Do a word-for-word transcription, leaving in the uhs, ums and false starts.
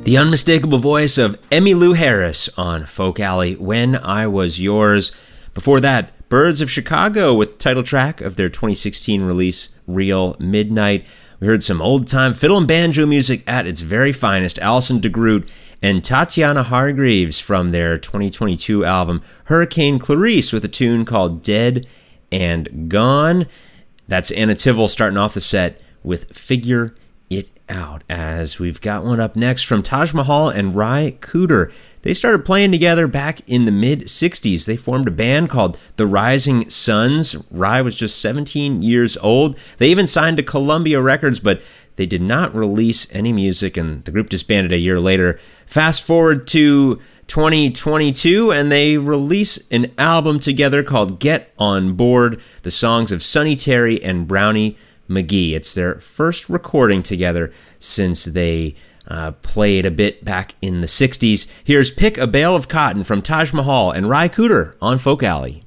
The unmistakable voice of Emmylou Harris on Folk Alley, When I Was Yours. Before that, Birds of Chicago with the title track of their twenty sixteen release, Real Midnight. We heard some old-time fiddle and banjo music at its very finest, Alison DeGroot and Tatiana Hargreaves from their twenty twenty-two album, Hurricane Clarice, with a tune called Dead and Gone. That's Anna Tivol starting off the set with Figure It Out, as we've got one up next from Taj Mahal and Ry Cooder. They started playing together back in the mid-sixties. They formed a band called The Rising Suns. Ry was just seventeen years old. They even signed to Columbia Records, but they did not release any music, and the group disbanded a year later. Fast forward to twenty twenty-two, and they release an album together called Get On Board, the songs of Sonny Terry and Brownie McGhee. It's their first recording together since they uh, played a bit back in the sixties. Here's Pick a Bale of Cotton from Taj Mahal and Ry Cooder on Folk Alley.